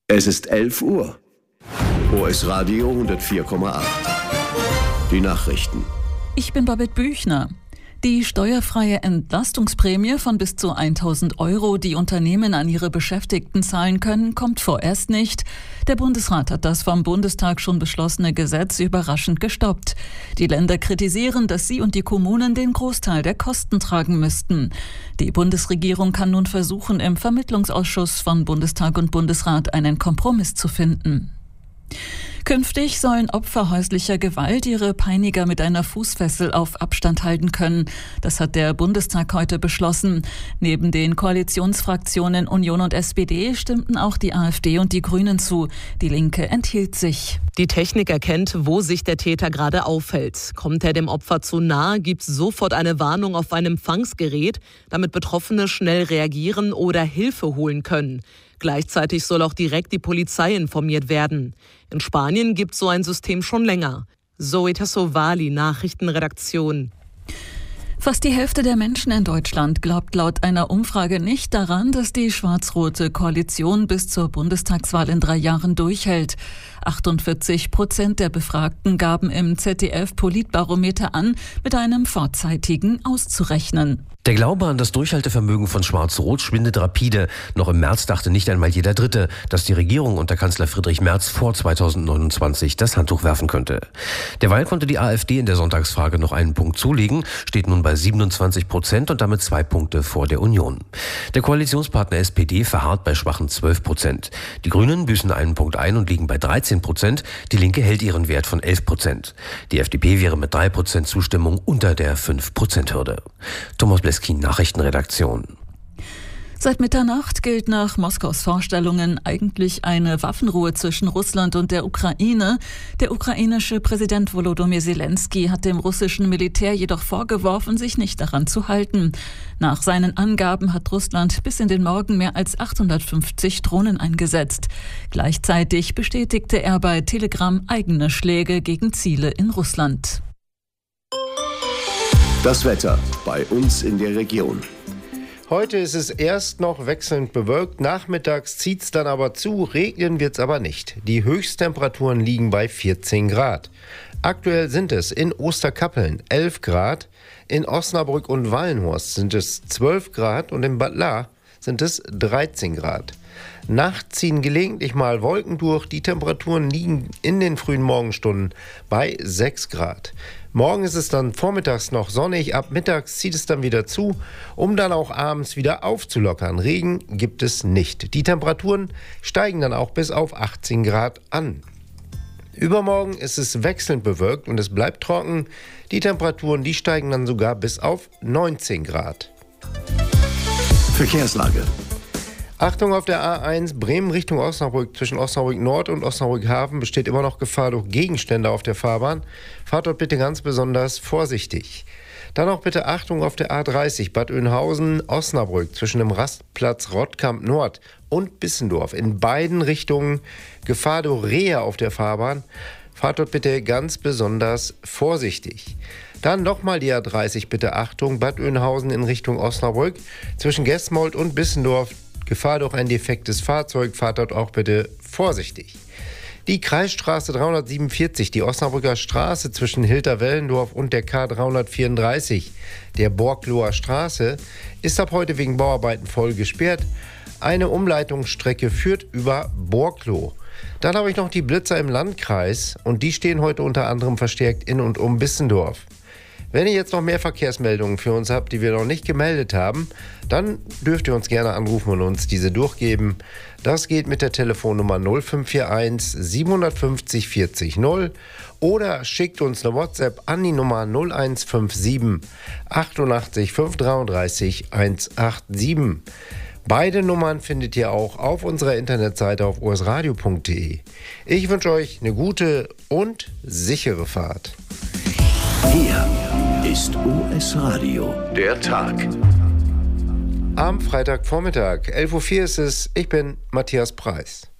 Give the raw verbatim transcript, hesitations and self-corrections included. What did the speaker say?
Es ist elf Uhr. O S Radio hundertvier Komma acht. Die Nachrichten. Ich bin Babette Büchner. Die steuerfreie Entlastungsprämie von bis zu tausend Euro, die Unternehmen an ihre Beschäftigten zahlen können, kommt vorerst nicht. Der Bundesrat hat das vom Bundestag schon beschlossene Gesetz überraschend gestoppt. Die Länder kritisieren, dass sie und die Kommunen den Großteil der Kosten tragen müssten. Die Bundesregierung kann nun versuchen, im Vermittlungsausschuss von Bundestag und Bundesrat einen Kompromiss zu finden. Künftig sollen Opfer häuslicher Gewalt ihre Peiniger mit einer Fußfessel auf Abstand halten können. Das hat der Bundestag heute beschlossen. Neben den Koalitionsfraktionen Union und S P D stimmten auch die AfD und die Grünen zu. Die Linke enthielt sich. Die Technik erkennt, wo sich der Täter gerade aufhält. Kommt er dem Opfer zu nahe, gibt es sofort eine Warnung auf ein Empfangsgerät, damit Betroffene schnell reagieren oder Hilfe holen können. Gleichzeitig soll auch direkt die Polizei informiert werden. In Spanien gibt es so ein System schon länger. Zoe Tassovali, Nachrichtenredaktion. Fast die Hälfte der Menschen in Deutschland glaubt laut einer Umfrage nicht daran, dass die schwarz-rote Koalition bis zur Bundestagswahl in drei Jahren durchhält. achtundvierzig Prozent der Befragten gaben im Z D F-Politbarometer an, mit einem vorzeitigen auszurechnen. Der Glaube an das Durchhaltevermögen von Schwarz-Rot schwindet rapide. Noch im März dachte nicht einmal jeder Dritte, dass die Regierung unter Kanzler Friedrich Merz vor zweitausendneunundzwanzig das Handtuch werfen könnte. Derweil konnte die AfD in der Sonntagsfrage noch einen Punkt zulegen, steht nun bei siebenundzwanzig Prozent und damit zwei Punkte vor der Union. Der Koalitionspartner S P D verharrt bei schwachen zwölf Prozent. Die Grünen büßen einen Punkt ein und liegen bei dreizehn Prozent. Die Linke hält ihren Wert von elf Prozent. Die F D P wäre mit drei Prozent Zustimmung unter der fünf Prozent Hürde. Thomas Bleskin, Nachrichtenredaktion. Seit Mitternacht gilt nach Moskaus Vorstellungen eigentlich eine Waffenruhe zwischen Russland und der Ukraine. Der ukrainische Präsident Volodymyr Zelensky hat dem russischen Militär jedoch vorgeworfen, sich nicht daran zu halten. Nach seinen Angaben hat Russland bis in den Morgen mehr als achthundertfünfzig Drohnen eingesetzt. Gleichzeitig bestätigte er bei Telegram eigene Schläge gegen Ziele in Russland. Das Wetter bei uns in der Region. Heute ist es erst noch wechselnd bewölkt, nachmittags zieht es dann aber zu, regnen wird es aber nicht. Die Höchsttemperaturen liegen bei vierzehn Grad. Aktuell sind es in Osterkappeln elf Grad, in Osnabrück und Wallenhorst sind es zwölf Grad und in Bad Lahr sind es dreizehn Grad. Nachts ziehen gelegentlich mal Wolken durch, die Temperaturen liegen in den frühen Morgenstunden bei sechs Grad. Morgen ist es dann vormittags noch sonnig, ab mittags zieht es dann wieder zu, um dann auch abends wieder aufzulockern. Regen gibt es nicht. Die Temperaturen steigen dann auch bis auf achtzehn Grad an. Übermorgen ist es wechselnd bewölkt und es bleibt trocken. Die Temperaturen, die steigen dann sogar bis auf neunzehn Grad. Verkehrslage. Achtung, auf der A eins Bremen Richtung Osnabrück. Zwischen Osnabrück Nord und Osnabrück Hafen besteht immer noch Gefahr durch Gegenstände auf der Fahrbahn. Fahrt dort bitte ganz besonders vorsichtig. Dann auch bitte Achtung auf der A dreißig Bad Oeynhausen Osnabrück zwischen dem Rastplatz Rottkamp Nord und Bissendorf. In beiden Richtungen Gefahr durch Rehe auf der Fahrbahn. Fahrt dort bitte ganz besonders vorsichtig. Dann nochmal die A dreißig, bitte Achtung, Bad Oeynhausen in Richtung Osnabrück zwischen Gesmold und Bissendorf. Gefahr durch ein defektes Fahrzeug, fahrt dort auch bitte vorsichtig. Die Kreisstraße dreihundertsiebenundvierzig, die Osnabrücker Straße zwischen Hilter-Wellendorf und der K dreihundertvierunddreißig, der Borkloher Straße, ist ab heute wegen Bauarbeiten voll gesperrt. Eine Umleitungsstrecke führt über Borkloh. Dann habe ich noch die Blitzer im Landkreis und die stehen heute unter anderem verstärkt in und um Bissendorf. Wenn ihr jetzt noch mehr Verkehrsmeldungen für uns habt, die wir noch nicht gemeldet haben, dann dürft ihr uns gerne anrufen und uns diese durchgeben. Das geht mit der Telefonnummer null fünf vier eins siebenhundertfünfzig vierzig null oder schickt uns eine WhatsApp an die Nummer null eins fünf sieben achtundachtzig fünfhundertdreiunddreißig hundertsiebenundachtzig. Beide Nummern findet ihr auch auf unserer Internetseite auf o s radio punkt d e. Ich wünsche euch eine gute und sichere Fahrt. Hier ist O S Radio, der Tag. Am Freitagvormittag, elf Uhr vier ist es, ich bin Matthias Preis.